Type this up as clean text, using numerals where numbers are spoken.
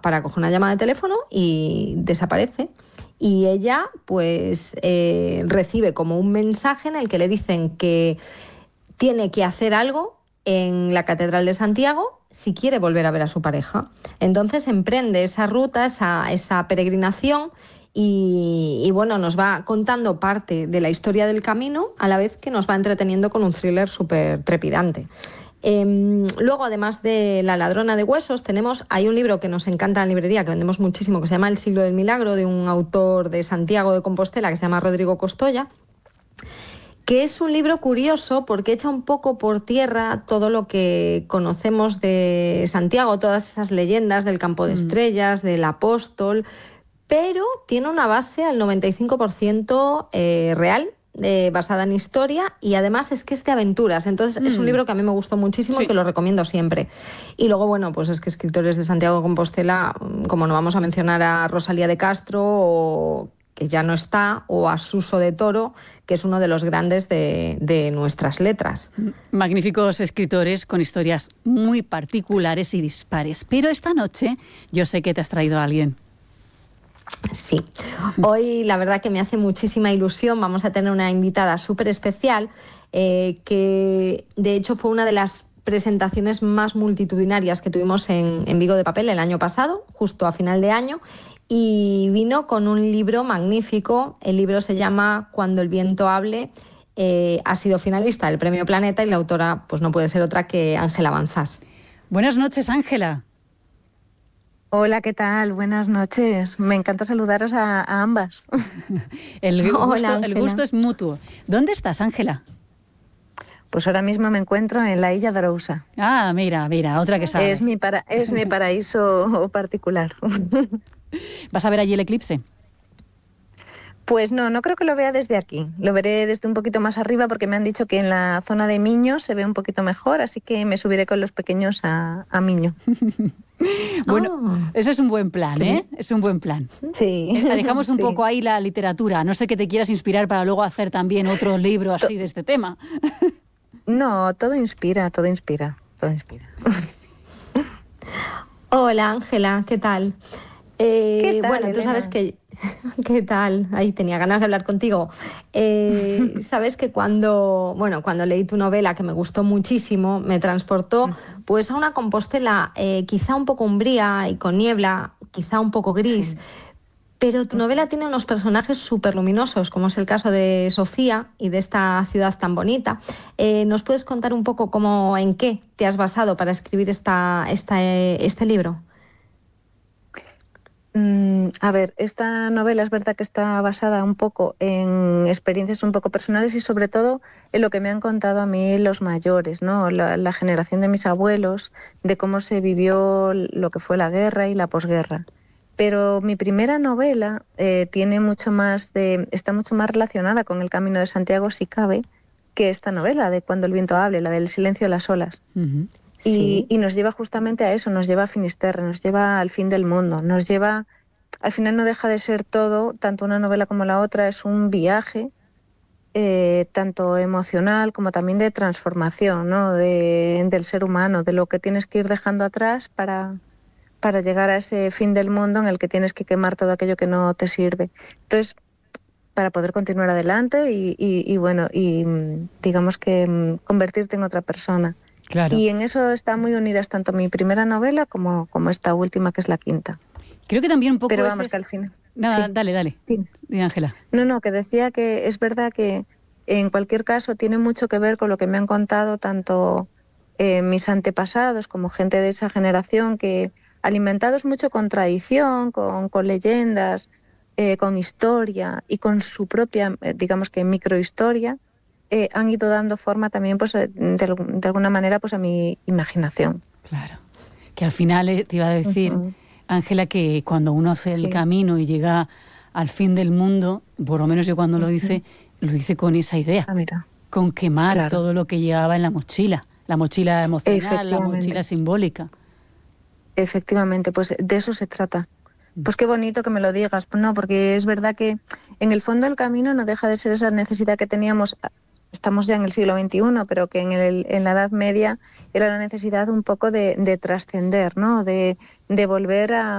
para coger una llamada de teléfono y desaparece. Y ella pues recibe como un mensaje en el que le dicen que tiene que hacer algo en la Catedral de Santiago si quiere volver a ver a su pareja. Entonces emprende esa ruta, esa peregrinación y bueno, nos va contando parte de la historia del camino a la vez que nos va entreteniendo con un thriller súper trepidante. Luego, además de La ladrona de huesos, hay un libro que nos encanta en la librería, que vendemos muchísimo, que se llama El siglo del milagro, de un autor de Santiago de Compostela que se llama Rodrigo Costoya, que es un libro curioso porque echa un poco por tierra todo lo que conocemos de Santiago, todas esas leyendas del Campo de Estrellas, del Apóstol, pero tiene una base al 95% real, basada en historia, y además es que es de aventuras. Entonces es un libro que a mí me gustó muchísimo y que lo recomiendo siempre. Y luego, bueno, pues es que escritores de Santiago de Compostela, como no vamos a mencionar a Rosalía de Castro, que ya no está, o a Suso de Toro, que es uno de los grandes de nuestras letras. Magníficos escritores con historias muy particulares y dispares. Pero esta noche yo sé que te has traído a alguien. Sí, hoy la verdad que me hace muchísima ilusión. Vamos a tener una invitada súper especial, que de hecho fue una de las presentaciones más multitudinarias que tuvimos en Vigo de Papel el año pasado, justo a final de año, y vino con un libro magnífico. El libro se llama Cuando el viento hable. Ha sido finalista del Premio Planeta y la autora pues no puede ser otra que Ángela Banzás. Buenas noches, Ángela. Hola, ¿qué tal? Buenas noches. Me encanta saludaros a ambas. El gusto es mutuo. ¿Dónde estás, Ángela? Pues ahora mismo me encuentro en la Illa de Arousa. Ah, mira, otra que sabe. Es mi paraíso particular. ¿Vas a ver allí el eclipse? Pues no creo que lo vea desde aquí. Lo veré desde un poquito más arriba porque me han dicho que en la zona de Miño se ve un poquito mejor, así que me subiré con los pequeños a Miño. Bueno, ese es un buen plan, ¿eh? Es un buen plan. Sí. Dejamos un poco ahí la literatura. No sé que te quieras inspirar para luego hacer también otro libro así de este tema. No, todo inspira. Hola, Ángela, ¿qué tal? ¿Qué tal, bueno, tú sabes que... ¿Qué tal? Ahí tenía ganas de hablar contigo. Sabes que cuando leí tu novela, que me gustó muchísimo, me transportó pues a una Compostela quizá un poco umbría y con niebla, quizá un poco gris, pero tu novela tiene unos personajes súper luminosos, como es el caso de Sofía y de esta ciudad tan bonita. ¿Nos puedes contar un poco en qué te has basado para escribir este libro? A ver, esta novela es verdad que está basada un poco en experiencias un poco personales y sobre todo en lo que me han contado a mí los mayores, ¿no? La generación de mis abuelos, de cómo se vivió lo que fue la guerra y la posguerra. Pero mi primera novela está mucho más relacionada con el Camino de Santiago, si cabe, que esta novela de Cuando el viento hable, la del silencio de las olas. Uh-huh. Sí. Y nos lleva justamente a eso, nos lleva a Finisterre, nos lleva al fin del mundo, nos lleva... Al final no deja de ser todo, tanto una novela como la otra, es un viaje, tanto emocional como también de transformación, ¿no? Del ser humano, de lo que tienes que ir dejando atrás para llegar a ese fin del mundo en el que tienes que quemar todo aquello que no te sirve. Entonces, para poder continuar adelante y digamos que convertirte en otra persona. Claro. Y en eso están muy unidas tanto mi primera novela como esta última, que es la quinta. Creo que también un poco... Pero vamos, que al final... Nada, sí. Dale. Sí. Ángela. No, que decía que es verdad que en cualquier caso tiene mucho que ver con lo que me han contado tanto mis antepasados como gente de esa generación, que alimentados mucho con tradición, con leyendas, con historia y con su propia, digamos que microhistoria, han ido dando forma también pues de alguna manera pues a mi imaginación. Claro, que al final te iba a decir, Ángela, que cuando uno hace el camino y llega al fin del mundo, por lo menos yo cuando lo hice con esa idea, con quemar todo lo que llevaba en la mochila emocional, la mochila simbólica. Efectivamente, pues de eso se trata. Pues qué bonito que me lo digas, no, porque es verdad que en el fondo el camino no deja de ser esa necesidad que teníamos. Estamos ya en el siglo XXI, pero que en la Edad Media era la necesidad un poco de trascender, ¿no? De volver a